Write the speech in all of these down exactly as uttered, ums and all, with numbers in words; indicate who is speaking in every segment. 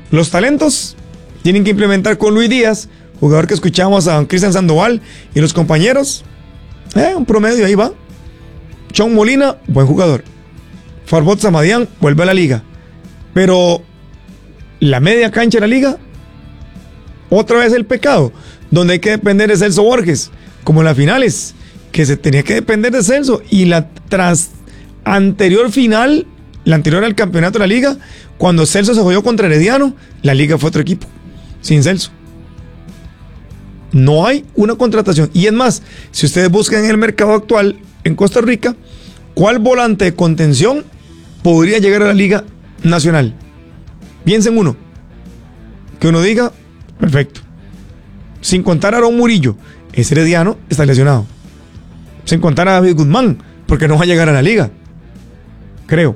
Speaker 1: Los talentos tienen que implementar con Luis Díaz, jugador que escuchamos a don Cristian Sandoval, y los compañeros, eh, un promedio, ahí va. John Molina, buen jugador. Farbot Samadian vuelve a la liga. Pero la media cancha de la liga, otra vez el pecado, donde hay que depender de Celso Borges, como en las finales, que se tenía que depender de Celso, y la tras anterior final, la anterior al campeonato de la liga, cuando Celso se jodió contra Herediano, la liga fue otro equipo, sin Celso. No hay una contratación. Y es más, si ustedes buscan en el mercado actual en Costa Rica, ¿cuál volante de contención podría llegar a la Liga Nacional? Piensen uno. Que uno diga, perfecto. Sin contar a Aarón Murillo, ese Herediano está lesionado. Sin contar a David Guzmán, porque no va a llegar a la Liga. Creo.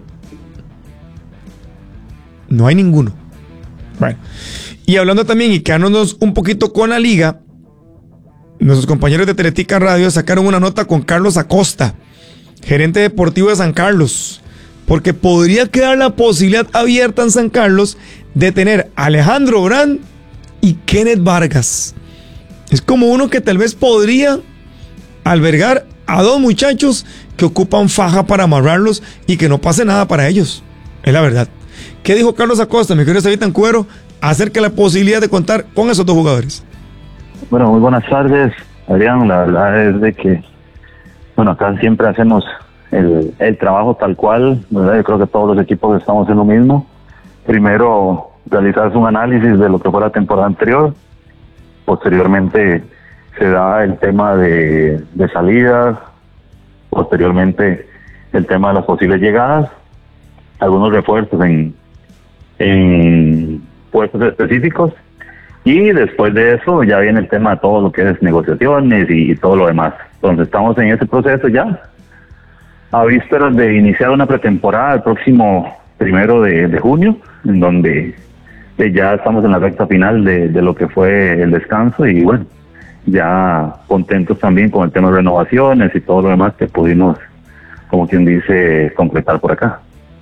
Speaker 1: No hay ninguno. Bueno. Y hablando también y quedándonos un poquito con la Liga, nuestros compañeros de Teletica Radio sacaron una nota con Carlos Acosta, gerente deportivo de San Carlos, porque podría quedar la posibilidad abierta en San Carlos de tener a Alejandro Brand y Kenneth Vargas. Es como uno que tal vez podría albergar a dos muchachos que ocupan faja para amarrarlos y que no pase nada para ellos. Es la verdad. ¿Qué dijo Carlos Acosta, mi querido Esteban Cuero, acerca de la posibilidad de contar con esos dos jugadores?
Speaker 2: Bueno, muy buenas tardes, Adrián. La verdad es de que, bueno, acá siempre hacemos el, el trabajo tal cual, ¿verdad? Yo creo que todos los equipos estamos en lo mismo. Primero, realizar un análisis de lo que fue la temporada anterior. Posteriormente, se da el tema de, de salidas. Posteriormente, el tema de las posibles llegadas. Algunos refuerzos en, en puestos específicos. Y después de eso ya viene el tema de todo lo que es negociaciones y, y todo lo demás. Entonces estamos en ese proceso ya, a vísperas de iniciar una pretemporada el próximo primero de, de junio, en donde eh, ya estamos en la recta final de, de lo que fue el descanso, y bueno, ya contentos también con el tema de renovaciones y todo lo demás que pudimos, como quien dice, completar por acá.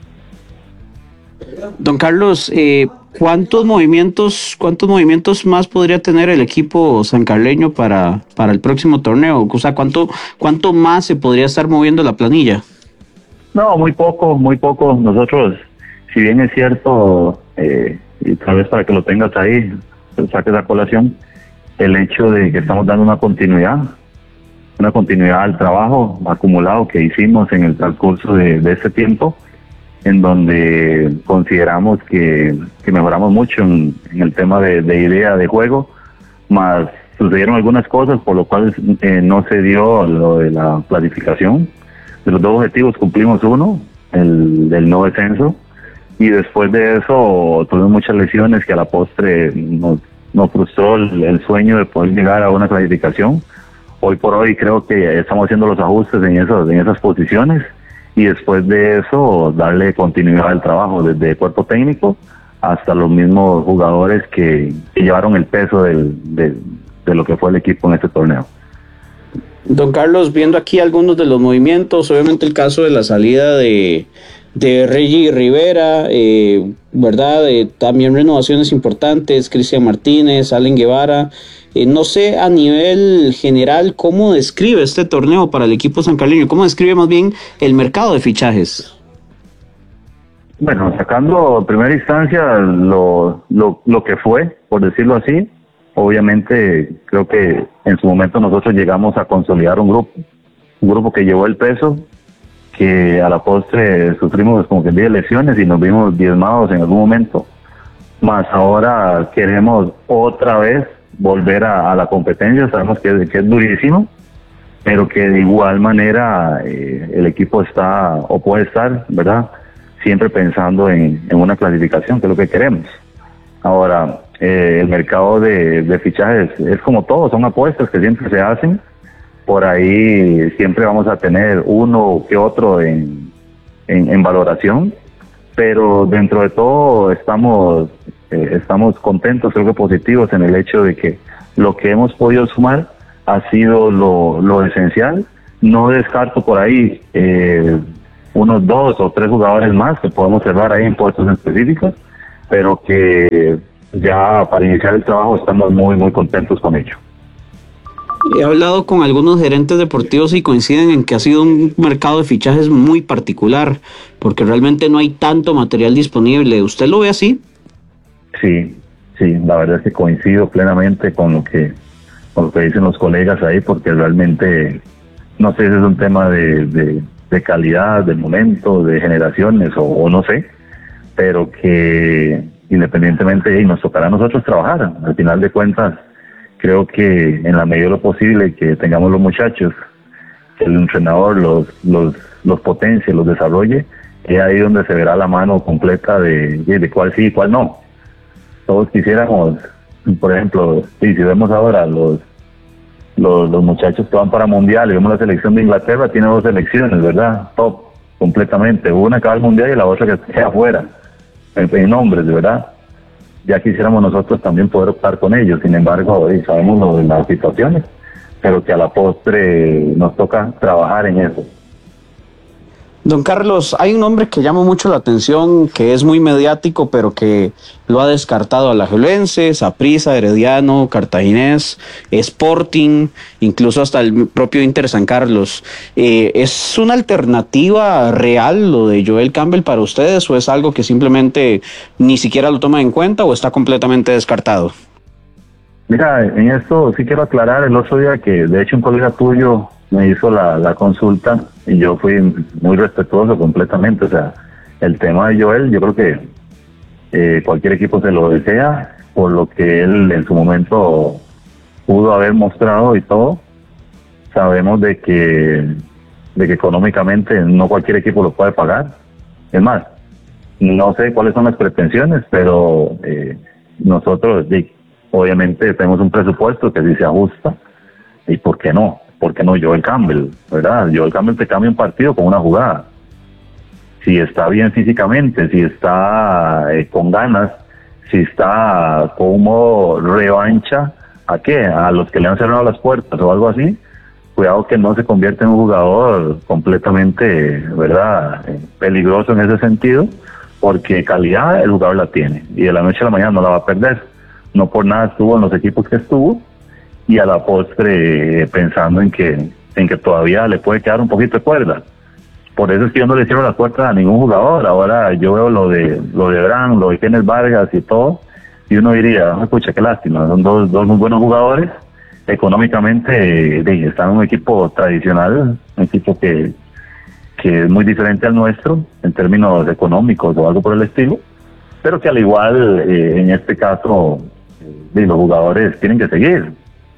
Speaker 3: Don Carlos, eh, ¿cuántos movimientos, cuántos movimientos más podría tener el equipo sancarleño para, para el próximo torneo? O sea, ¿cuánto, cuánto más se podría estar moviendo la planilla?
Speaker 2: No, muy poco, muy poco. Nosotros, si bien es cierto, eh, y tal vez para que lo tengas ahí, saques a colación, el hecho de que estamos dando una continuidad, una continuidad al trabajo acumulado que hicimos en el transcurso de, de este tiempo, en donde consideramos que, que mejoramos mucho en, en el tema de, de idea de juego, más sucedieron algunas cosas por lo cual eh, no se dio lo de la planificación. De los dos objetivos cumplimos uno, el del no descenso, y después de eso tuvimos muchas lesiones que a la postre nos, nos frustró el, el sueño de poder llegar a una clasificación. Hoy por hoy creo que estamos haciendo los ajustes en esas, en esas posiciones, y después de eso darle continuidad al trabajo desde el cuerpo técnico hasta los mismos jugadores que, que llevaron el peso del, de, de lo que fue el equipo en este torneo.
Speaker 3: Don Carlos, viendo aquí algunos de los movimientos, obviamente el caso de la salida de, de Reggie Rivera, eh, ¿verdad? Eh, también renovaciones importantes, Cristian Martínez, Allen Guevara. Eh, no sé a nivel general cómo describe este torneo para el equipo sancarleño, cómo describe más bien el mercado de fichajes.
Speaker 2: Bueno, sacando en primera instancia lo, lo, lo que fue, por decirlo así, obviamente creo que en su momento nosotros llegamos a consolidar un grupo, un grupo que llevó el peso, que a la postre sufrimos como que diez lesiones y nos vimos diezmados en algún momento, más ahora queremos otra vez volver a, a la competencia. Sabemos que, que es durísimo, pero que de igual manera eh, el equipo está o puede estar, ¿verdad?, siempre pensando en, en una clasificación, que es lo que queremos. Ahora, eh, el mercado de, de fichajes es como todo, son apuestas que siempre se hacen. Por ahí siempre vamos a tener uno que otro en, en, en valoración, pero dentro de todo estamos eh, estamos contentos, creo que positivos en el hecho de que lo que hemos podido sumar ha sido lo, lo esencial. No descarto por ahí eh, unos dos o tres jugadores más que podemos cerrar ahí en puestos específicos. pero que ya para iniciar el trabajo estamos muy, muy contentos con ello.
Speaker 3: He hablado con algunos gerentes deportivos y coinciden en que ha sido un mercado de fichajes muy particular, porque realmente no hay tanto material disponible. ¿Usted lo ve así?
Speaker 2: Sí, sí, la verdad es que coincido plenamente con lo que, con lo que dicen los colegas ahí, porque realmente, no sé si es un tema de, de, de calidad, de momento, de generaciones, o, o no sé, pero que independientemente, y nos tocará a nosotros trabajar. Al final de cuentas, creo que en la medida de lo posible que tengamos los muchachos, que el entrenador los, los, los potencie, los desarrolle, es ahí donde se verá la mano completa de, de, de cuál sí y cuál no. Todos quisiéramos, por ejemplo, sí, si vemos ahora los, los los muchachos que van para Mundial y vemos la selección de Inglaterra, tiene dos selecciones, ¿verdad? Top, completamente. Una que va al Mundial y la otra que queda afuera, en, en nombres, ¿verdad? Ya quisiéramos nosotros también poder optar con ellos, sin embargo, eh, sabemos lo de las situaciones, pero que a la postre nos toca trabajar en eso.
Speaker 3: Don Carlos, hay un hombre que llama mucho la atención, que es muy mediático, pero que lo ha descartado Alajuelense, Saprissa, Herediano, Cartaginés, Sporting, incluso hasta el propio Inter San Carlos. Eh, ¿Es una alternativa real lo de Joel Campbell para ustedes, o es algo que simplemente ni siquiera lo toman en cuenta, o está completamente descartado?
Speaker 2: Mira, en esto sí quiero aclarar el otro día que de hecho un colega tuyo me hizo la, la consulta y yo fui muy respetuoso completamente. O sea, el tema de Joel, yo creo que eh, cualquier equipo se lo desea por lo que él en su momento pudo haber mostrado y todo. Sabemos de que de que económicamente no cualquier equipo lo puede pagar. Es más, no sé cuáles son las pretensiones, pero eh, nosotros de, obviamente tenemos un presupuesto que sí se ajusta. ¿Y por qué no? ¿Por qué no Joel Campbell? ¿Verdad? Joel Campbell te cambia un partido con una jugada. Si está bien físicamente, si está eh, con ganas, si está con un modo revancha, ¿a qué? A los que le han cerrado las puertas o algo así. Cuidado que no se convierte en un jugador completamente, ¿verdad?, eh, peligroso en ese sentido, porque calidad el jugador la tiene y de la noche a la mañana no la va a perder. No por nada estuvo en los equipos que estuvo, y a la postre eh, pensando en que en que todavía le puede quedar un poquito de cuerda. Por eso es que yo no le cierro las puertas a ningún jugador. Ahora yo veo lo de lo de Bran, lo de Kenneth Vargas y todo, y uno diría, escucha, qué lástima, son dos, dos muy buenos jugadores. Económicamente eh, están en un equipo tradicional, un equipo que, que es muy diferente al nuestro en términos económicos o algo por el estilo, pero que al igual eh, en este caso eh, los jugadores tienen que seguir,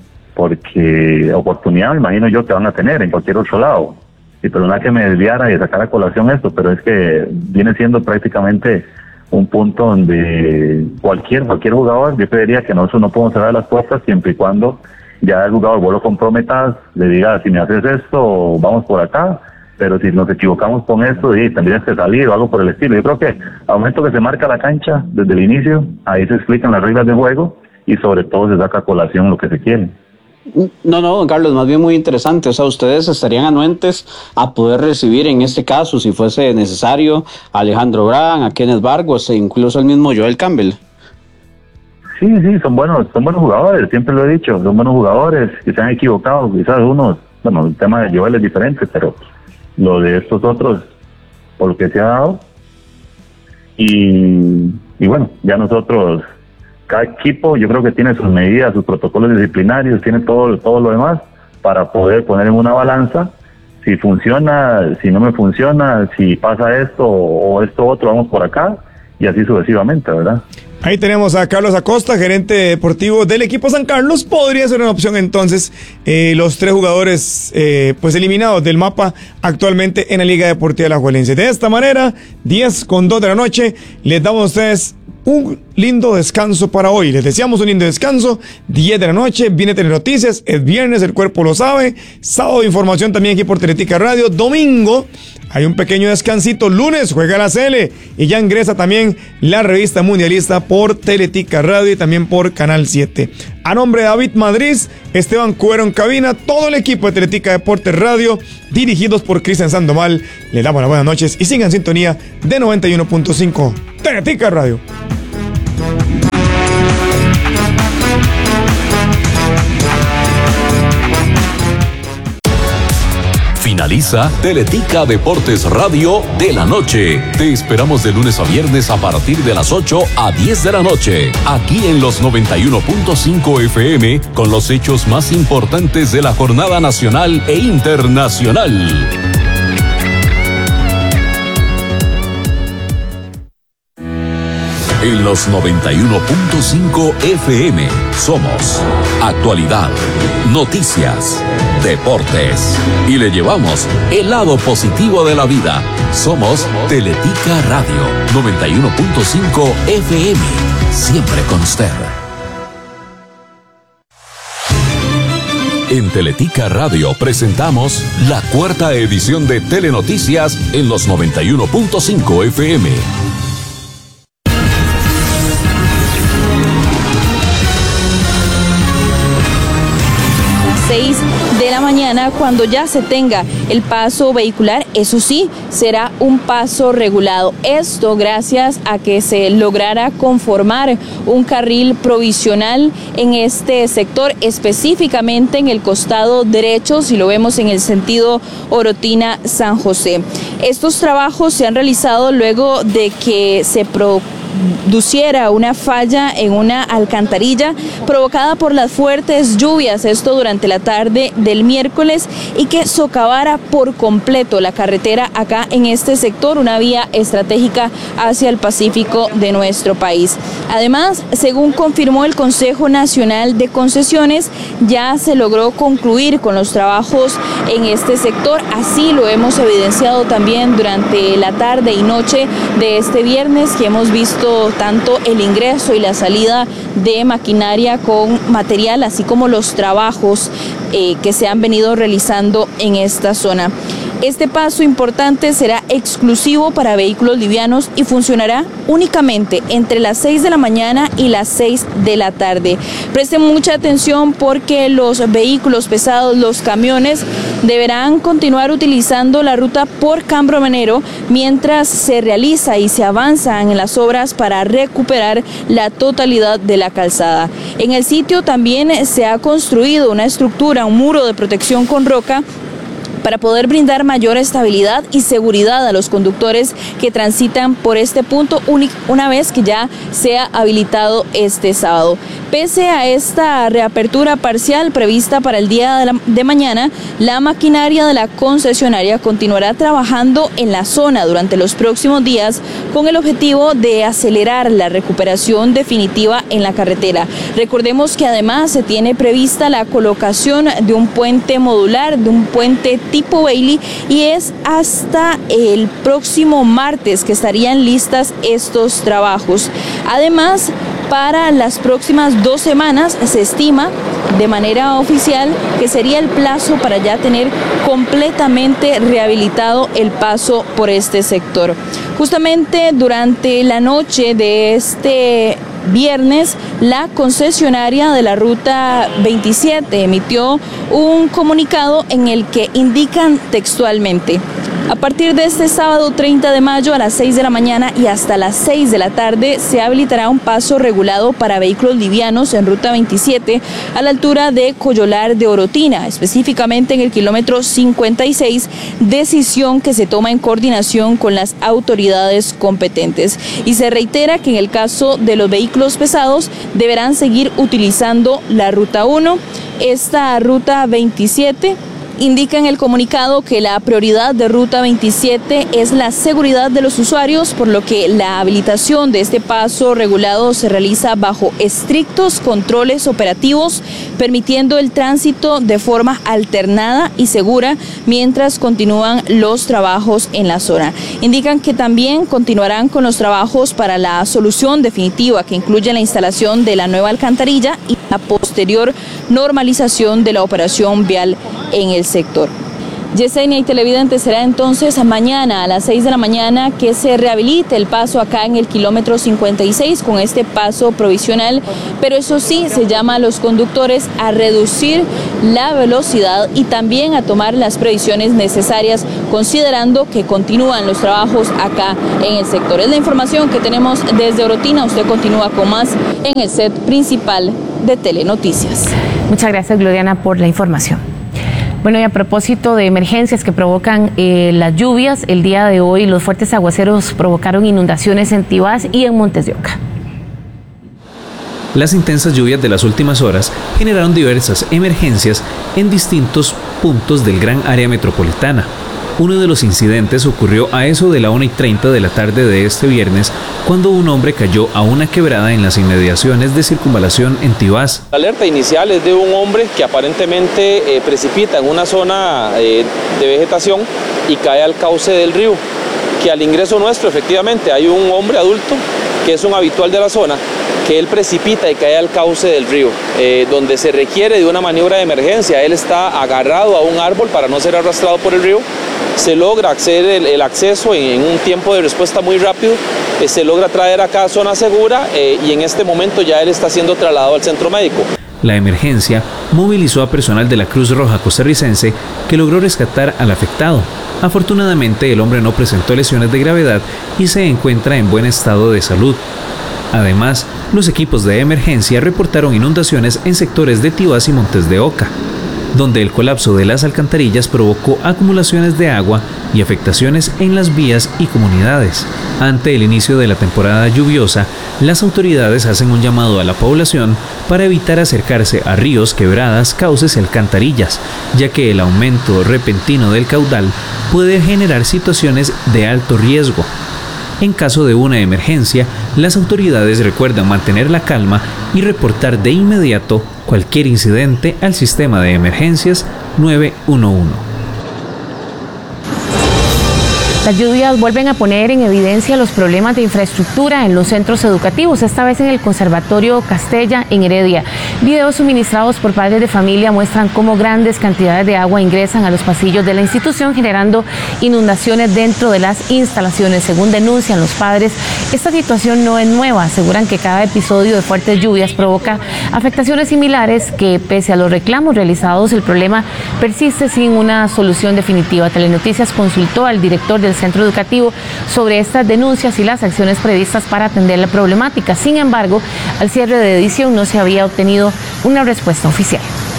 Speaker 2: porque oportunidad me imagino yo que van a tener en cualquier otro lado. Y perdona que me desviara y sacar a colación esto, pero es que viene siendo prácticamente un punto donde cualquier cualquier jugador, yo creería que nosotros no podemos cerrar las puertas siempre y cuando ya el jugador vos lo comprometas, le diga, si me haces esto, vamos por acá, pero si nos equivocamos con esto, y tendrías que salir o algo por el estilo. Yo creo que al momento que se marca la cancha desde el inicio, ahí se explican las reglas de juego y sobre todo se saca a colación lo que se quiere.
Speaker 3: No, no, don Carlos, más bien muy interesante. O sea, ustedes estarían anuentes a poder recibir, en este caso, si fuese necesario, a Alejandro Bran, a Kenneth Vargas e incluso al mismo Joel Campbell.
Speaker 2: Sí, sí, son buenos, son buenos jugadores, siempre lo he dicho, son buenos jugadores, que se han equivocado, quizás unos, bueno, el tema de Joel es diferente, pero lo de estos otros, por lo que se ha dado, y, y bueno, ya nosotros, cada equipo yo creo que tiene sus medidas, sus protocolos disciplinarios, tiene todo, todo lo demás para poder poner en una balanza si funciona, si no me funciona, si pasa esto o esto otro, vamos por acá y así sucesivamente, ¿verdad?
Speaker 1: Ahí tenemos a Carlos Acosta, gerente deportivo del equipo San Carlos. Podría ser una opción entonces eh, los tres jugadores eh, pues eliminados del mapa actualmente en la Liga Deportiva Alajuelense. De esta manera, diez con dos de la noche, les damos a ustedes un lindo descanso para hoy. Les deseamos un lindo descanso. diez de la noche, viene Telenoticias, es viernes, el cuerpo lo sabe. Sábado de información también aquí por Teletica Radio. Domingo hay un pequeño descansito. Lunes juega la C L y ya ingresa también la revista mundialista por Teletica Radio y también por Canal siete. A nombre de David Madrid, Esteban Cuero en cabina, todo el equipo de Teletica Deportes Radio, dirigidos por Cristian Sandoval, le damos las buenas noches y sigan en sintonía de noventa y uno punto cinco Teletica Radio.
Speaker 4: Finaliza Teletica Deportes Radio de la noche. Te esperamos de lunes a viernes a partir de las ocho a diez de la noche, aquí en los noventa y uno punto cinco F M, con los hechos más importantes de la jornada nacional e internacional. En los noventa y uno punto cinco F M somos actualidad, noticias, deportes y le llevamos el lado positivo de la vida. Somos Teletica Radio noventa y uno punto cinco F M, siempre con usted. En Teletica Radio presentamos la cuarta edición de Telenoticias en los noventa y uno punto cinco F M.
Speaker 5: seis de la mañana, cuando ya se tenga el paso vehicular, eso sí, será un paso regulado. Esto gracias a que se lograra conformar un carril provisional en este sector, específicamente en el costado derecho, si lo vemos en el sentido Orotina-San José. Estos trabajos se han realizado luego de que se pro produciera una falla en una alcantarilla provocada por las fuertes lluvias, esto durante la tarde del miércoles, y que socavara por completo la carretera acá en este sector, una vía estratégica hacia el Pacífico de nuestro país. Además, según confirmó el Consejo Nacional de Concesiones, ya se logró concluir con los trabajos en este sector, así lo hemos evidenciado también durante la tarde y noche de este viernes, que hemos visto tanto el ingreso y la salida de maquinaria con material, así como los trabajos eh, que se han venido realizando en esta zona. Este paso importante será exclusivo para vehículos livianos y funcionará únicamente entre las seis de la mañana y las seis de la tarde. Presten mucha atención porque los vehículos pesados, los camiones, deberán continuar utilizando la ruta por Cambronero mientras se realiza y se avanza en las obras para recuperar la totalidad de la calzada. En el sitio también se ha construido una estructura, un muro de protección con roca, para poder brindar mayor estabilidad y seguridad a los conductores que transitan por este punto una vez que ya sea habilitado este sábado. Pese a esta reapertura parcial prevista para el día de, la, de mañana, la maquinaria de la concesionaria continuará trabajando en la zona durante los próximos días con el objetivo de acelerar la recuperación definitiva en la carretera. Recordemos que además se tiene prevista la colocación de un puente modular, de un puente tipo Bailey, y es hasta el próximo martes que estarían listas estos trabajos. Además, para las próximas dos semanas se estima de manera oficial que sería el plazo para ya tener completamente rehabilitado el paso por este sector. Justamente durante la noche de este viernes, la concesionaria de la Ruta veintisiete emitió un comunicado en el que indican textualmente: a partir de este sábado treinta de mayo a las seis de la mañana y hasta las seis de la tarde se habilitará un paso regulado para vehículos livianos en Ruta veintisiete a la altura de Coyolar de Orotina, específicamente en el kilómetro cincuenta y seis, decisión que se toma en coordinación con las autoridades competentes. Y se reitera que en el caso de los vehículos pesados deberán seguir utilizando la Ruta uno. Esta Ruta veintisiete indica en el comunicado que la prioridad de Ruta veintisiete es la seguridad de los usuarios, por lo que la habilitación de este paso regulado se realiza bajo estrictos controles operativos, permitiendo el tránsito de forma alternada y segura mientras continúan los trabajos en la zona. Indican que también continuarán con los trabajos para la solución definitiva, que incluye la instalación de la nueva alcantarilla y la posterior normalización de la operación vial en el sector. Yesenia y televidentes, será entonces mañana a las seis de la mañana que se rehabilite el paso acá en el kilómetro cincuenta y seis con este paso provisional, pero eso sí, se llama a los conductores a reducir la velocidad y también a tomar las previsiones necesarias, considerando que continúan los trabajos acá en el sector. Es la información que tenemos desde Orotina. Usted continúa con más en el set principal de Telenoticias.
Speaker 6: Muchas gracias, Gloriana, por la información. Bueno, y a propósito de emergencias que provocan eh, las lluvias, el día de hoy los fuertes aguaceros provocaron inundaciones en Tibás y en Montes de Oca.
Speaker 7: Las intensas lluvias de las últimas horas generaron diversas emergencias en distintos puntos del gran área metropolitana. Uno de los incidentes ocurrió a eso de la una y treinta de la tarde de este viernes, cuando un hombre cayó a una quebrada en las inmediaciones de Circunvalación en Tibás.
Speaker 8: La alerta inicial es de un hombre que aparentemente eh, precipita en una zona eh, de vegetación y cae al cauce del río, que al ingreso nuestro efectivamente hay un hombre adulto que es un habitual de la zona, que él precipita y cae al cauce del río, eh, donde se requiere de una maniobra de emergencia. Él está agarrado a un árbol para no ser arrastrado por el río. Se logra acceder el, el acceso en, en un tiempo de respuesta muy rápido, eh, se logra traer acá a zona segura eh, y en este momento ya él está siendo trasladado al centro médico.
Speaker 7: La emergencia movilizó a personal de la Cruz Roja costarricense que logró rescatar al afectado. Afortunadamente, el hombre no presentó lesiones de gravedad y se encuentra en buen estado de salud. Además, los equipos de emergencia reportaron inundaciones en sectores de Tibás y Montes de Oca, donde el colapso de las alcantarillas provocó acumulaciones de agua y afectaciones en las vías y comunidades. Ante el inicio de la temporada lluviosa, las autoridades hacen un llamado a la población para evitar acercarse a ríos, quebradas, cauces y alcantarillas, ya que el aumento repentino del caudal puede generar situaciones de alto riesgo. En caso de una emergencia, las autoridades recuerdan mantener la calma y reportar de inmediato cualquier incidente al sistema de emergencias nueve uno uno.
Speaker 6: Las lluvias vuelven a poner en evidencia los problemas de infraestructura en los centros educativos, esta vez en el Conservatorio Castella en Heredia. Videos suministrados por padres de familia muestran cómo grandes cantidades de agua ingresan a los pasillos de la institución, generando inundaciones dentro de las instalaciones. Según denuncian los padres, esta situación no es nueva. Aseguran que cada episodio de fuertes lluvias provoca afectaciones similares que, pese a los reclamos realizados, el problema persiste sin una solución definitiva. Telenoticias consultó al director del centro educativo sobre estas denuncias y las acciones previstas para atender la problemática. Sin embargo, al cierre de edición no se había obtenido una respuesta oficial.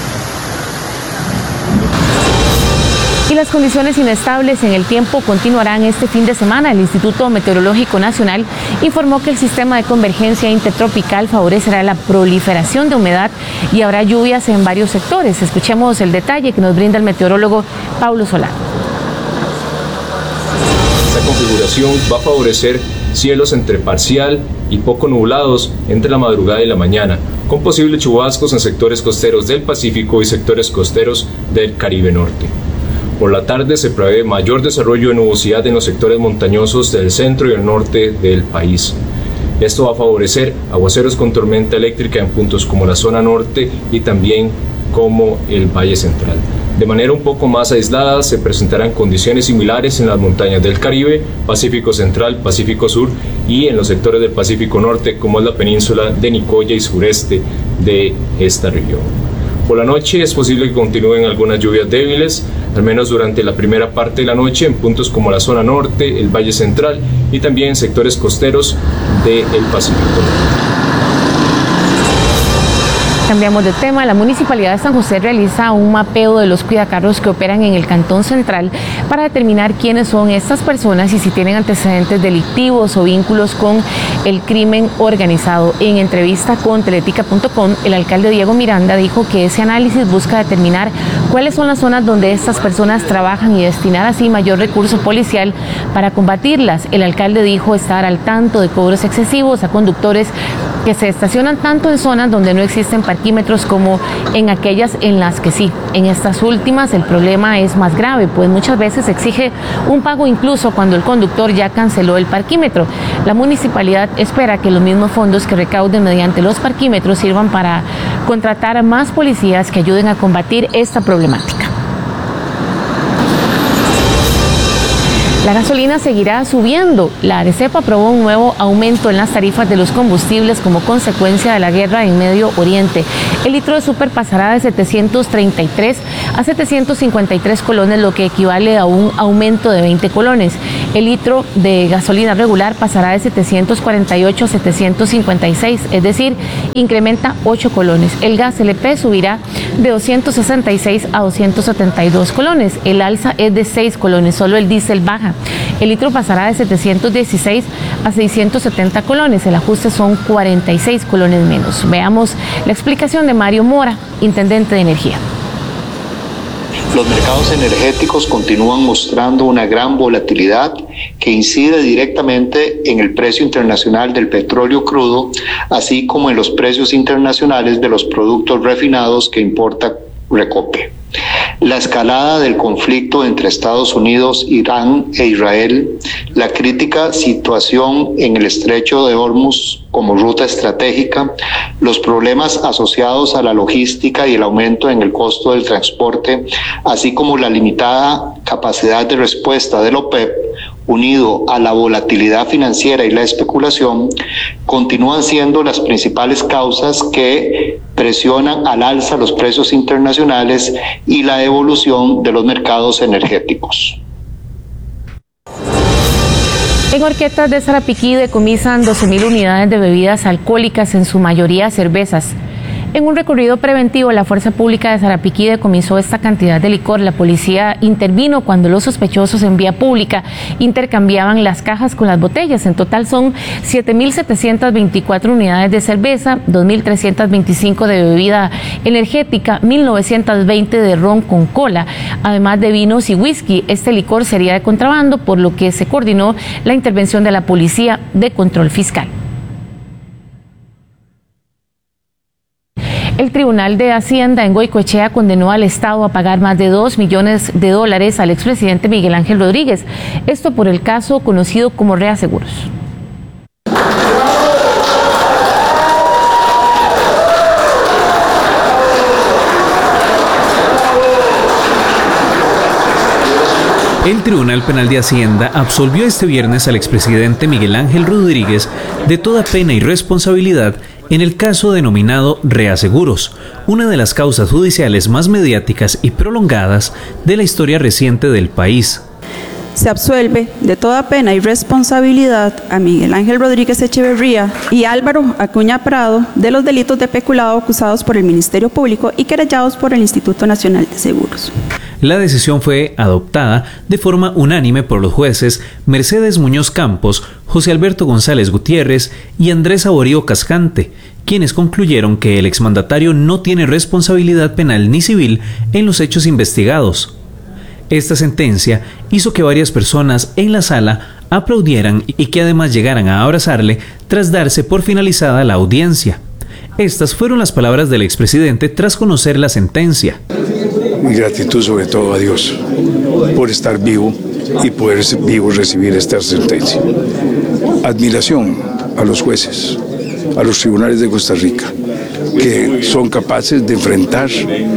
Speaker 6: Y las condiciones inestables en el tiempo continuarán este fin de semana. El Instituto Meteorológico Nacional informó que el sistema de convergencia intertropical favorecerá la proliferación de humedad y habrá lluvias en varios sectores. Escuchemos el detalle que nos brinda el meteorólogo Paulo Solano.
Speaker 9: Esta configuración va a favorecer cielos entre parcial y poco nublados entre la madrugada y la mañana, con posibles chubascos en sectores costeros del Pacífico y sectores costeros del Caribe Norte. Por la tarde se prevé mayor desarrollo de nubosidad en los sectores montañosos del centro y el norte del país. Esto va a favorecer aguaceros con tormenta eléctrica en puntos como la zona norte y también como el Valle Central. De manera un poco más aislada se presentarán condiciones similares en las montañas del Caribe, Pacífico Central, Pacífico Sur y en los sectores del Pacífico Norte, como es la península de Nicoya y sureste de esta región. Por la noche es posible que continúen algunas lluvias débiles, al menos durante la primera parte de la noche en puntos como la zona norte, el Valle Central y también en sectores costeros del Pacífico Norte.
Speaker 6: Cambiamos de tema. La Municipalidad de San José realiza un mapeo de los cuidacarros que operan en el Cantón Central para determinar quiénes son estas personas y si tienen antecedentes delictivos o vínculos con el crimen organizado. En entrevista con teletica punto com, el alcalde Diego Miranda dijo que ese análisis busca determinar cuáles son las zonas donde estas personas trabajan y destinar así mayor recurso policial para combatirlas. El alcalde dijo estar al tanto de cobros excesivos a conductores que se estacionan tanto en zonas donde no existen parquímetros como en aquellas en las que sí. En estas últimas el problema es más grave, pues muchas veces exige un pago incluso cuando el conductor ya canceló el parquímetro. La municipalidad espera que los mismos fondos que recauden mediante los parquímetros sirvan para contratar a más policías que ayuden a combatir esta problemática. La gasolina seguirá subiendo. La ARECEP aprobó un nuevo aumento en las tarifas de los combustibles como consecuencia de la guerra en Medio Oriente. El litro de súper pasará de setecientos treinta y tres a setecientos cincuenta y tres colones, lo que equivale a un aumento de veinte colones. El litro de gasolina regular pasará de setecientos cuarenta y ocho a setecientos cincuenta y seis, es decir, incrementa ocho colones. El gas L P subirá de doscientos sesenta y seis a doscientos setenta y dos colones. El alza es de seis colones, solo el diésel baja. El litro pasará de setecientos dieciséis a seiscientos setenta colones. El ajuste son cuarenta y seis colones menos. Veamos la explicación de Mario Mora, intendente de Energía.
Speaker 10: Los mercados energéticos continúan mostrando una gran volatilidad que incide directamente en el precio internacional del petróleo crudo, así como en los precios internacionales de los productos refinados que importa Recope. La escalada del conflicto entre Estados Unidos, Irán e Israel, la crítica situación en el estrecho de Hormuz como ruta estratégica, los problemas asociados a la logística y el aumento en el costo del transporte, así como la limitada capacidad de respuesta de la OPEP, unido a la volatilidad financiera y la especulación, continúan siendo las principales causas que presionan al alza los precios internacionales y la evolución de los mercados energéticos.
Speaker 6: En Horquetas de Sarapiquí decomisan doce mil unidades de bebidas alcohólicas, en su mayoría cervezas. En un recorrido preventivo, la Fuerza Pública de Sarapiquí decomisó esta cantidad de licor. La policía intervino cuando los sospechosos en vía pública intercambiaban las cajas con las botellas. En total son siete mil setecientas veinticuatro unidades de cerveza, dos mil trescientas veinticinco de bebida energética, mil novecientas veinte de ron con cola, además de vinos y whisky. Este licor sería de contrabando, por lo que se coordinó la intervención de la Policía de Control Fiscal. El Tribunal de Hacienda en Goicoechea condenó al Estado a pagar más de dos millones de dólares al expresidente Miguel Ángel Rodríguez. Esto por el caso conocido como reaseguros.
Speaker 7: El Tribunal Penal de Hacienda absolvió este viernes al expresidente Miguel Ángel Rodríguez de toda pena y responsabilidad en el caso denominado reaseguros, una de las causas judiciales más mediáticas y prolongadas de la historia reciente del país.
Speaker 11: Se absuelve de toda pena y responsabilidad a Miguel Ángel Rodríguez Echeverría y Álvaro Acuña Prado de los delitos de peculado acusados por el Ministerio Público y querellados por el Instituto Nacional de Seguros.
Speaker 7: La decisión fue adoptada de forma unánime por los jueces Mercedes Muñoz Campos, José Alberto González Gutiérrez y Andrés Aborío Cascante, quienes concluyeron que el exmandatario no tiene responsabilidad penal ni civil en los hechos investigados. Esta sentencia hizo que varias personas en la sala aplaudieran y que además llegaran a abrazarle tras darse por finalizada la audiencia. Estas fueron las palabras del expresidente tras conocer la sentencia.
Speaker 12: Mi gratitud sobre todo a Dios por estar vivo y poder vivo recibir esta sentencia. Admiración a los jueces, a los tribunales de Costa Rica, que son capaces de enfrentar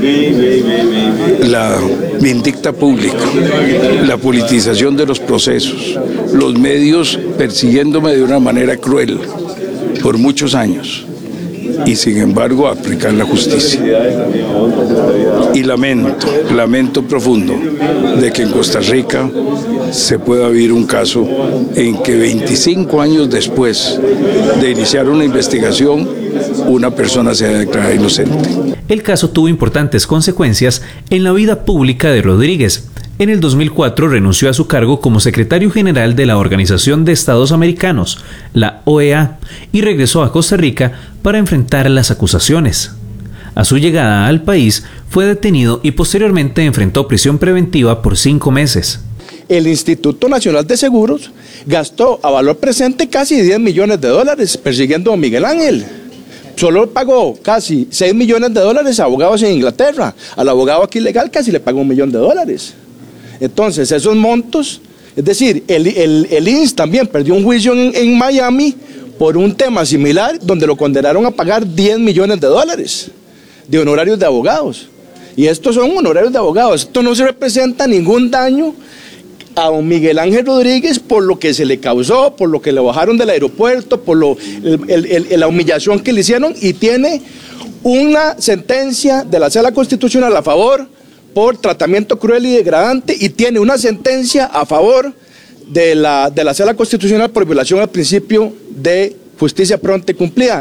Speaker 12: la vindicta pública, la politización de los procesos, los medios persiguiéndome de una manera cruel por muchos años, y sin embargo aplicar la justicia. Y lamento, lamento profundo de que en Costa Rica se pueda vivir un caso en que veinticinco años después de iniciar una investigación, una persona se haya declarado inocente.
Speaker 7: El caso tuvo importantes consecuencias en la vida pública de Rodríguez. En el dos mil cuatro renunció a su cargo como secretario general de la Organización de Estados Americanos, la O E A, y regresó a Costa Rica para enfrentar las acusaciones. A su llegada al país, fue detenido y posteriormente enfrentó prisión preventiva por cinco meses.
Speaker 13: El Instituto Nacional de Seguros gastó a valor presente casi diez millones de dólares persiguiendo a Miguel Ángel. Solo pagó casi seis millones de dólares a abogados en Inglaterra. Al abogado aquí legal casi le pagó un millón de dólares. Entonces, esos montos, es decir, el, el, el I N S también perdió un juicio en, en Miami por un tema similar, donde lo condenaron a pagar diez millones de dólares de honorarios de abogados. Y estos son honorarios de abogados. Esto no se representa ningún daño a don Miguel Ángel Rodríguez por lo que se le causó, por lo que le bajaron del aeropuerto, por lo, el, el, el, la humillación que le hicieron, y tiene una sentencia de la Sala Constitucional a favor por tratamiento cruel y degradante, y tiene una sentencia a favor de la, de la Sala Constitucional por violación al principio de justicia pronta y cumplida.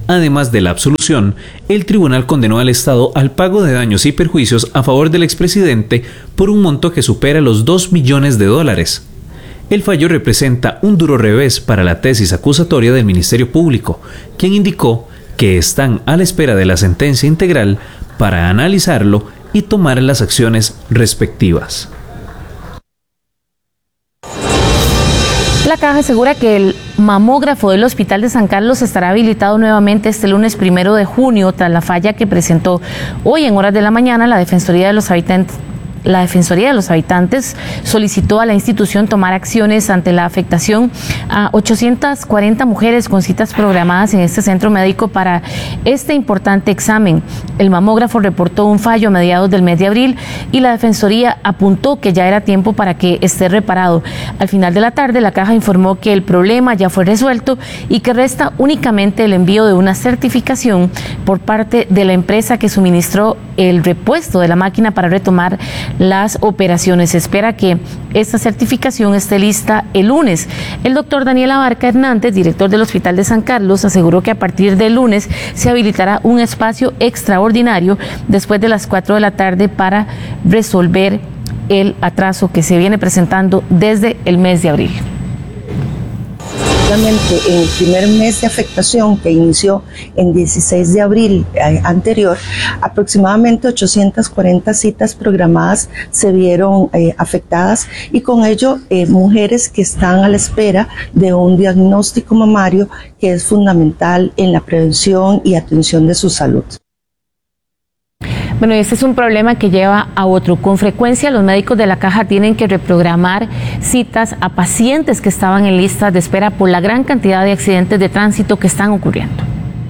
Speaker 7: Además de la absolución, el tribunal condenó al Estado al pago de daños y perjuicios a favor del expresidente por un monto que supera los dos millones de dólares. El fallo representa un duro revés para la tesis acusatoria del Ministerio Público, quien indicó que están a la espera de la sentencia integral para analizarlo y tomar las acciones respectivas.
Speaker 6: La Caja asegura que el mamógrafo del Hospital de San Carlos estará habilitado nuevamente este lunes primero de junio tras la falla que presentó hoy en horas de la mañana la Defensoría de los Habitantes. La Defensoría de los Habitantes solicitó a la institución tomar acciones ante la afectación a ochocientas cuarenta mujeres con citas programadas en este centro médico para este importante examen. El mamógrafo reportó un fallo a mediados del mes de abril y la Defensoría apuntó que ya era tiempo para que esté reparado. Al final de la tarde, la Caja informó que el problema ya fue resuelto y que resta únicamente el envío de una certificación por parte de la empresa que suministró el repuesto de la máquina para retomar las operaciones. Se espera que esta certificación esté lista el lunes. El doctor Daniel Abarca Hernández, director del Hospital de San Carlos, aseguró que a partir del lunes se habilitará un espacio extraordinario después de las cuatro de la tarde para resolver el atraso que se viene presentando desde el mes de abril.
Speaker 14: En el primer mes de afectación, que inició en dieciséis de abril eh, anterior, aproximadamente ochocientas cuarenta citas programadas se vieron eh, afectadas y con ello eh, mujeres que están a la espera de un diagnóstico mamario que es fundamental en la prevención y atención de su salud.
Speaker 6: Bueno, este es un problema que lleva a otro. Con frecuencia los médicos de la Caja tienen que reprogramar citas a pacientes que estaban en listas de espera por la gran cantidad de accidentes de tránsito que están ocurriendo.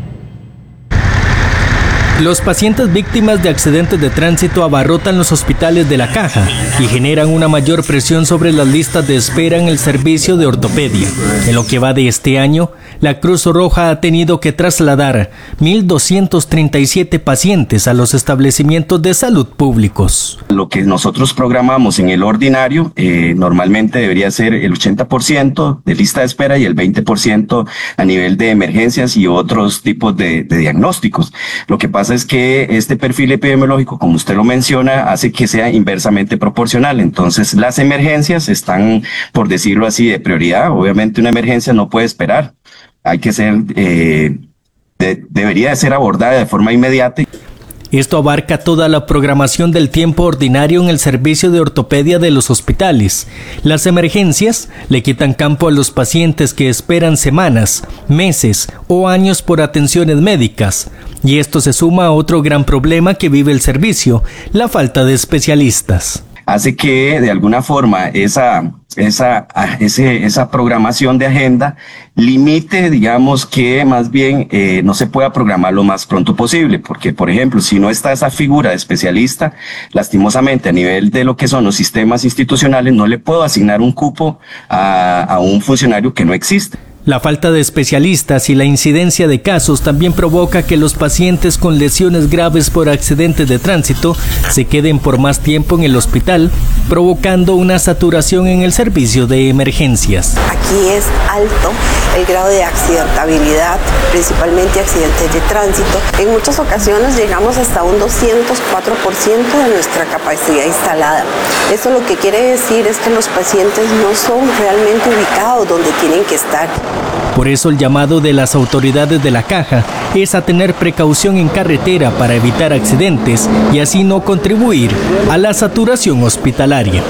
Speaker 15: Los pacientes víctimas de accidentes de tránsito abarrotan los hospitales de la Caja y generan una mayor presión sobre las listas de espera en el servicio de ortopedia. En lo que va de este año, la Cruz Roja ha tenido que trasladar mil doscientos treinta y siete pacientes a los establecimientos de salud públicos.
Speaker 16: Lo que nosotros programamos en el ordinario eh, normalmente debería ser el ochenta por ciento de lista de espera y el veinte por ciento a nivel de emergencias y otros tipos de, de diagnósticos. Lo que pasa es que este perfil epidemiológico, como usted lo menciona, hace que sea inversamente proporcional. Entonces, las emergencias están, por decirlo así, de prioridad. Obviamente, una emergencia no puede esperar. Hay que ser, eh, de, debería de ser abordada de forma inmediata.
Speaker 15: Esto abarca toda la programación del tiempo ordinario en el servicio de ortopedia de los hospitales. Las emergencias le quitan campo a los pacientes que esperan semanas, meses o años por atenciones médicas. Y esto se suma a otro gran problema que vive el servicio, la falta de especialistas.
Speaker 16: Hace que de alguna forma esa, esa, ese, esa programación de agenda limite, digamos, que más bien eh, no se pueda programar lo más pronto posible, porque, por ejemplo, si no está esa figura de especialista, lastimosamente a nivel de lo que son los sistemas institucionales, no le puedo asignar un cupo a, a un funcionario que no existe.
Speaker 15: La falta de especialistas y la incidencia de casos también provoca que los pacientes con lesiones graves por accidentes de tránsito se queden por más tiempo en el hospital, provocando una saturación en el servicio de emergencias.
Speaker 17: Aquí es alto el grado de accidentabilidad, principalmente accidentes de tránsito. En muchas ocasiones llegamos hasta un doscientos cuatro por ciento de nuestra capacidad instalada. Eso lo que quiere decir es que los pacientes no son realmente ubicados donde tienen que estar.
Speaker 15: Por eso el llamado de las autoridades de la Caja es a tener precaución en carretera para evitar accidentes y así no contribuir a la saturación hospitalaria.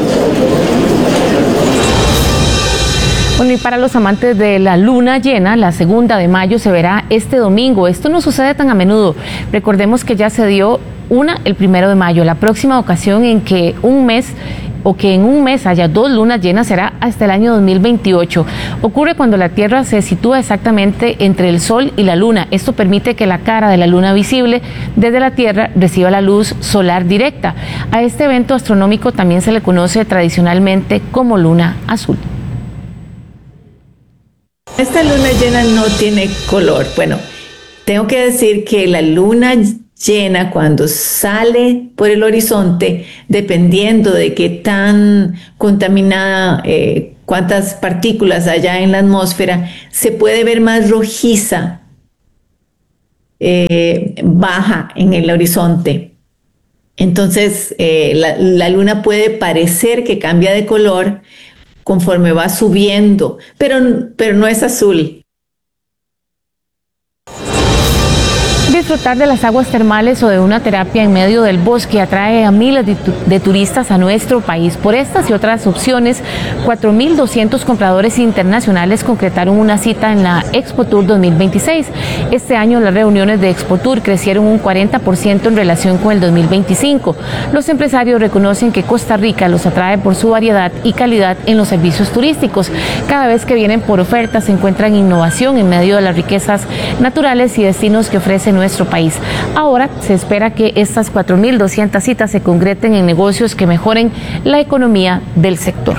Speaker 6: Bueno, y para los amantes de la luna llena, la segunda de mayo se verá este domingo. Esto no sucede tan a menudo. Recordemos que ya se dio una el primero de mayo. La próxima ocasión en que un mes o que en un mes haya dos lunas llenas será hasta el año dos mil veintiocho. Ocurre cuando la Tierra se sitúa exactamente entre el Sol y la Luna. Esto permite que la cara de la Luna visible desde la Tierra reciba la luz solar directa. A este evento astronómico también se le conoce tradicionalmente como luna azul.
Speaker 18: Esta luna llena no tiene color. Bueno, tengo que decir que la luna llena cuando sale por el horizonte, dependiendo de qué tan contaminada, eh, cuántas partículas haya en la atmósfera, se puede ver más rojiza eh, baja en el horizonte. Entonces, eh, la, la luna puede parecer que cambia de color conforme va subiendo, pero, pero no es azul.
Speaker 6: Disfrutar de las aguas termales o de una terapia en medio del bosque atrae a miles de, tu de turistas a nuestro país. Por estas y otras opciones, cuatro mil doscientos compradores internacionales concretaron una cita en la Expo Tour dos mil veintiséis. Este año las reuniones de Expo Tour crecieron un cuarenta por ciento en relación con el dos mil veinticinco. Los empresarios reconocen que Costa Rica los atrae por su variedad y calidad en los servicios turísticos. Cada vez que vienen por ofertas se encuentran innovación en medio de las riquezas naturales y destinos que ofrece nuestro país. Ahora se espera que estas cuatro mil doscientas citas se concreten en negocios que mejoren la economía del sector.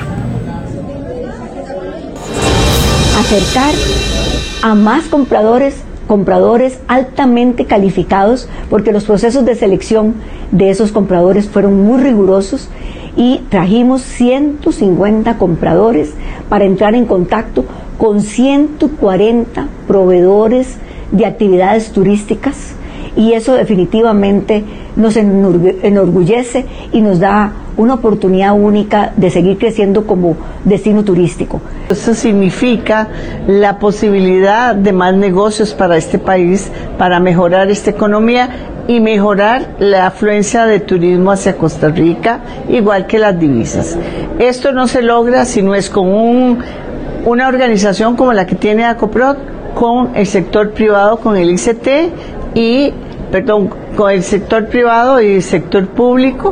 Speaker 19: Acercar a más compradores, compradores altamente calificados, porque los procesos de selección de esos compradores fueron muy rigurosos y trajimos ciento cincuenta compradores para entrar en contacto con ciento cuarenta proveedores de actividades turísticas, y eso definitivamente nos enorgullece y nos da una oportunidad única de seguir creciendo como destino turístico.
Speaker 20: Eso significa la posibilidad de más negocios para este país, para mejorar esta economía y mejorar la afluencia de turismo hacia Costa Rica, igual que las divisas. Esto no se logra si no es con un, una organización como la que tiene ACOPROD, con el sector privado, con el I C T y, perdón, con el sector privado y el sector público.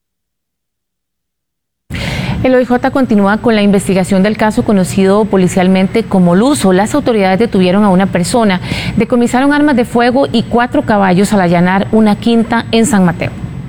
Speaker 6: El O I J continúa con la investigación del caso conocido policialmente como Luso. Las autoridades detuvieron a una persona, decomisaron armas de fuego y cuatro caballos al allanar una quinta en San Mateo.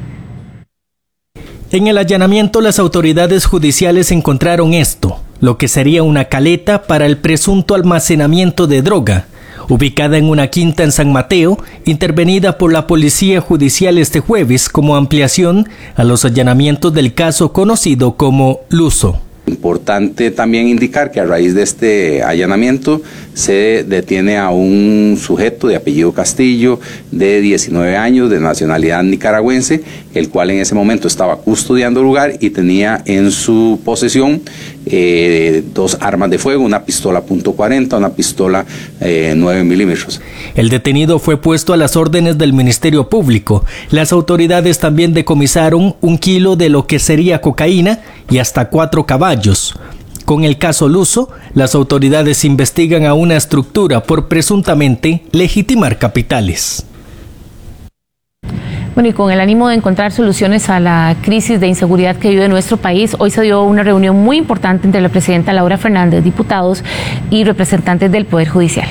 Speaker 15: En el allanamiento, las autoridades judiciales encontraron esto, lo que sería una caleta para el presunto almacenamiento de droga, ubicada en una quinta en San Mateo, intervenida por la Policía Judicial este jueves como ampliación a los allanamientos del caso conocido como Luso.
Speaker 21: Importante también indicar que a raíz de este allanamiento se detiene a un sujeto de apellido Castillo de diecinueve años de nacionalidad nicaragüense, el cual en ese momento estaba custodiando el lugar y tenía en su posesión eh, dos armas de fuego, una pistola punto cuarenta, una pistola eh, nueve milímetros.
Speaker 15: El detenido fue puesto a las órdenes del Ministerio Público. Las autoridades también decomisaron un kilo de lo que sería cocaína y hasta cuatro caballos. Con el caso Luso, las autoridades investigan a una estructura por presuntamente legitimar capitales.
Speaker 6: Bueno, y con el ánimo de encontrar soluciones a la crisis de inseguridad que vive nuestro país, hoy se dio una reunión muy importante entre la presidenta Laura Fernández, diputados y representantes del Poder Judicial.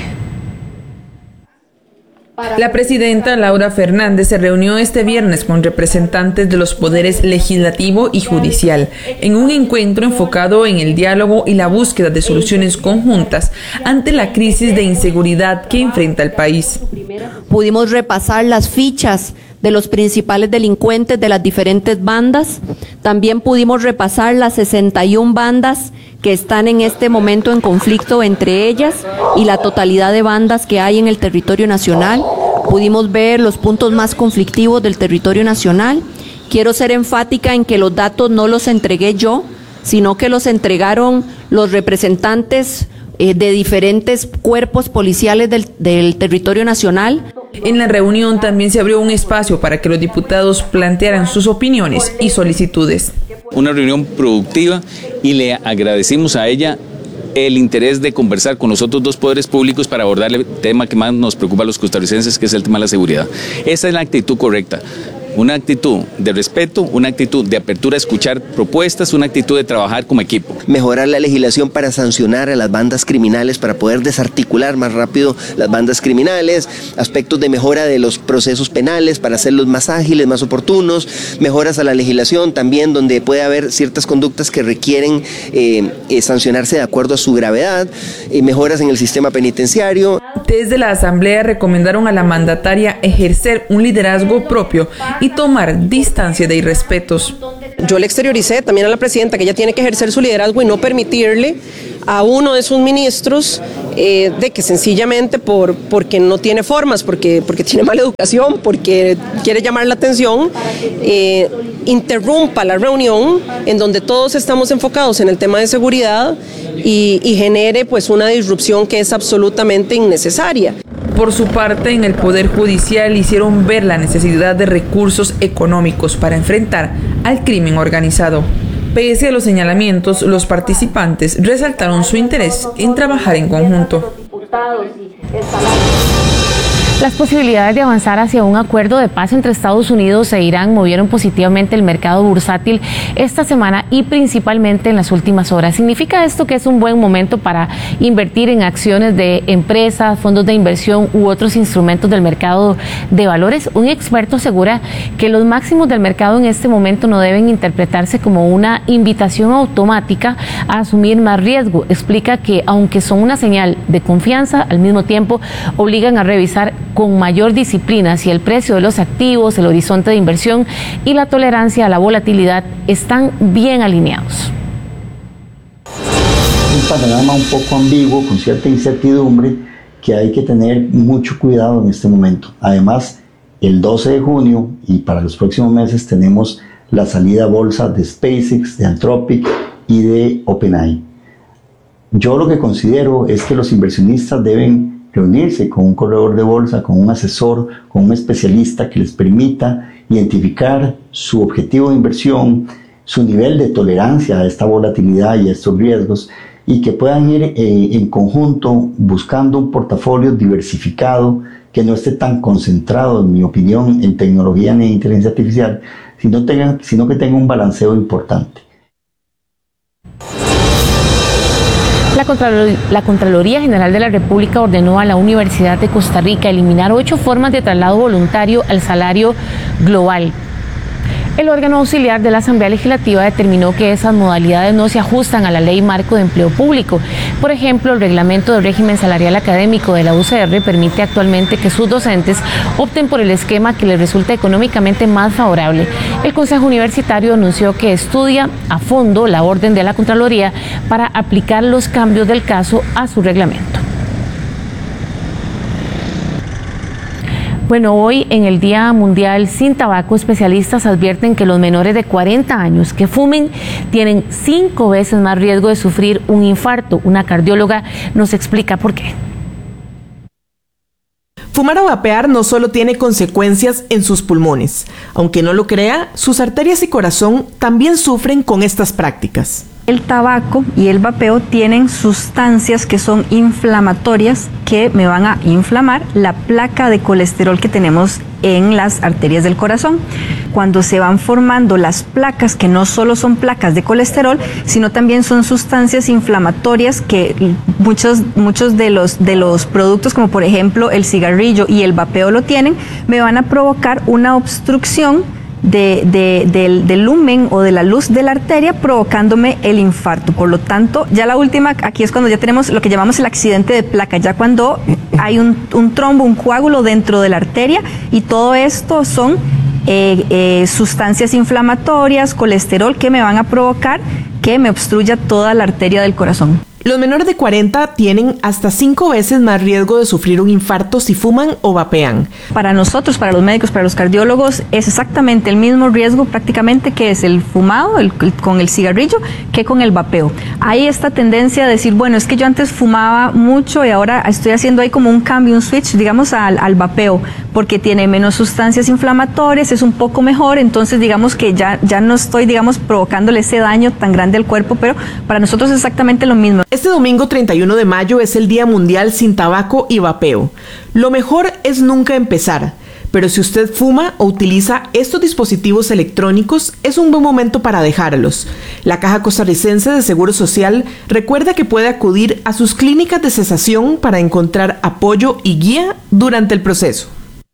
Speaker 22: La presidenta Laura Fernández se reunió este viernes con representantes de los poderes legislativo y judicial en un encuentro enfocado en el diálogo y la búsqueda de soluciones conjuntas ante la crisis de inseguridad que enfrenta el país.
Speaker 23: Pudimos repasar las fichas de los principales delincuentes de las diferentes bandas. También pudimos repasar las sesenta y una bandas que están en este momento en conflicto entre ellas y la totalidad de bandas que hay en el territorio nacional. Pudimos ver los puntos más conflictivos del territorio nacional. Quiero ser enfática en que los datos no los entregué yo, sino que los entregaron los representantes eh, de diferentes cuerpos policiales del, del territorio nacional.
Speaker 22: En la reunión también se abrió un espacio para que los diputados plantearan sus opiniones y solicitudes.
Speaker 24: Una reunión productiva y le agradecimos a ella el interés de conversar con los otros dos poderes públicos para abordar el tema que más nos preocupa a los costarricenses, que es el tema de la seguridad. Esa es la actitud correcta. Una actitud de respeto, una actitud de apertura a escuchar propuestas, una actitud de trabajar como equipo.
Speaker 25: Mejorar la legislación para sancionar a las bandas criminales, para poder desarticular más rápido las bandas criminales, aspectos de mejora de los procesos penales para hacerlos más ágiles, más oportunos, mejoras a la legislación también donde puede haber ciertas conductas que requieren eh, eh, sancionarse de acuerdo a su gravedad, eh, mejoras en el sistema penitenciario.
Speaker 22: Desde la Asamblea recomendaron a la mandataria ejercer un liderazgo propio y tomar distancia de irrespetos.
Speaker 1: Yo le exterioricé también a la presidenta que ella tiene que ejercer su liderazgo y no permitirle a uno de sus ministros eh, de que sencillamente por, porque no tiene formas, porque, porque tiene mala educación, porque quiere llamar la atención, eh, interrumpa la reunión en donde todos estamos enfocados en el tema de seguridad y, y genere pues una disrupción que es absolutamente innecesaria.
Speaker 22: Por su parte, en el Poder Judicial hicieron ver la necesidad de recursos económicos para enfrentar al crimen organizado. Pese a los señalamientos, los participantes resaltaron su interés en trabajar en conjunto.
Speaker 6: Las posibilidades de avanzar hacia un acuerdo de paz entre Estados Unidos e Irán movieron positivamente el mercado bursátil esta semana y principalmente en las últimas horas. ¿Significa esto que es un buen momento para invertir en acciones de empresas, fondos de inversión u otros instrumentos del mercado de valores? Un experto asegura que los máximos del mercado en este momento no deben interpretarse como una invitación automática a asumir más riesgo. Explica que aunque son una señal de confianza, al mismo tiempo obligan a revisar con mayor disciplina si el precio de los activos, el horizonte de inversión y la tolerancia a la volatilidad están bien alineados.
Speaker 2: Un panorama un poco ambiguo, con cierta incertidumbre, que hay que tener mucho cuidado en este momento. Además, el doce de junio y para los próximos meses tenemos la salida a bolsa de SpaceX, de Anthropic y de OpenAI. Yo lo que considero es que los inversionistas deben reunirse con un corredor de bolsa, con un asesor, con un especialista que les permita identificar su objetivo de inversión, su nivel de tolerancia a esta volatilidad y a estos riesgos, y que puedan ir eh, en conjunto buscando un portafolio diversificado que no esté tan concentrado, en mi opinión, en tecnología ni en inteligencia artificial, sino, tenga, sino que tenga un balanceo importante.
Speaker 6: La, Contralor la Contraloría General de la República ordenó a la Universidad de Costa Rica eliminar ocho formas de traslado voluntario al salario global. El órgano auxiliar de la Asamblea Legislativa determinó que esas modalidades no se ajustan a la Ley Marco de Empleo Público. Por ejemplo, el reglamento del régimen salarial académico de la U C R permite actualmente que sus docentes opten por el esquema que les resulta económicamente más favorable. El Consejo Universitario anunció que estudia a fondo la orden de la Contraloría para aplicar los cambios del caso a su reglamento. Bueno, hoy en el Día Mundial Sin Tabaco, especialistas advierten que los menores de cuarenta años que fumen tienen cinco veces más riesgo de sufrir un infarto. Una cardióloga nos explica por qué.
Speaker 3: Fumar o vapear no solo tiene consecuencias en sus pulmones. Aunque no lo crea, sus arterias y corazón también sufren con estas prácticas.
Speaker 4: El tabaco y el vapeo tienen sustancias que son inflamatorias que me van a inflamar la placa de colesterol que tenemos en las arterias del corazón. Cuando se van formando las placas, que no solo son placas de colesterol, sino también son sustancias inflamatorias que muchos, muchos de los, de los productos, como por ejemplo el cigarrillo y el vapeo lo tienen, me van a provocar una obstrucción De, de, del, del lumen o de la luz de la arteria, provocándome el infarto. Por lo tanto, ya la última, aquí es cuando ya tenemos lo que llamamos el accidente de placa, ya cuando hay un, un trombo, un coágulo dentro de la arteria, y todo esto son eh, eh, sustancias inflamatorias, colesterol, que me van a provocar que me obstruya toda la arteria del corazón.
Speaker 3: Los menores de cuarenta tienen hasta cinco veces más riesgo de sufrir un infarto si fuman o vapean.
Speaker 4: Para nosotros, para los médicos, para los cardiólogos, es exactamente el mismo riesgo prácticamente que es el fumado el, el, con el cigarrillo que con el vapeo. Hay esta tendencia a decir, bueno, es que yo antes fumaba mucho y ahora estoy haciendo ahí como un cambio, un switch, digamos, al, al vapeo, porque tiene menos sustancias inflamatorias, es un poco mejor, entonces digamos que ya, ya no estoy, digamos, provocándole ese daño tan grande al cuerpo, pero para nosotros es exactamente lo mismo.
Speaker 3: Este domingo treinta y uno de mayo es el Día Mundial Sin Tabaco y Vapeo. Lo mejor es nunca empezar, pero si usted fuma o utiliza estos dispositivos electrónicos, es un buen momento para dejarlos. La Caja Costarricense de Seguro Social recuerda que puede acudir a sus clínicas de cesación para encontrar apoyo y guía durante el proceso.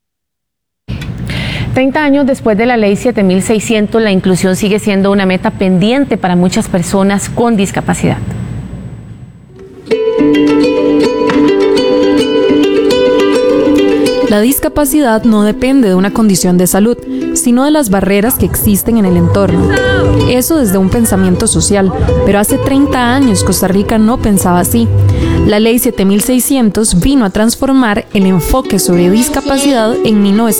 Speaker 6: treinta años después de la Ley siete mil seiscientos, la inclusión sigue siendo una meta pendiente para muchas personas con discapacidad.
Speaker 5: La discapacidad no depende de una condición de salud, sino de las barreras que existen en el entorno. Eso desde un pensamiento social, pero hace treinta años Costa Rica no pensaba así. La Ley siete mil seiscientos vino a transformar el enfoque sobre discapacidad en mil novecientos